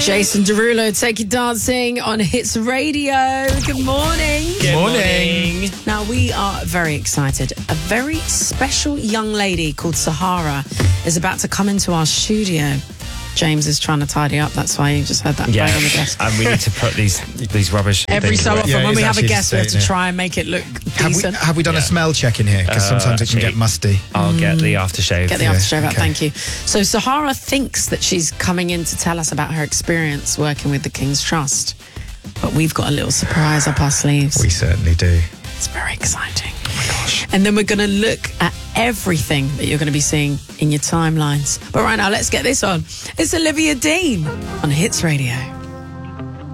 Jason Derulo, Take You Dancing on Hits Radio. Good morning. Good morning. Now, we are very excited. A very special young lady called Sahara is about to come into our studio. James is trying to tidy up. That's why you just heard that right on the desk. And we need to put these rubbish Every things so away. often when we have a actually guest, we have to just try and make it look decent. Have we done a smell check in here? Because sometimes it can get musty. I'll get the aftershave. Get the aftershave out, okay. thank you. So Sahara thinks that she's coming in to tell us about her experience working with the King's Trust. But we've got a little surprise up our sleeves. We certainly do. It's very exciting. Oh my gosh. And then we're going to look at everything that you're going to be seeing in your timelines. But right now, let's get this on. It's Olivia Dean on Hits Radio.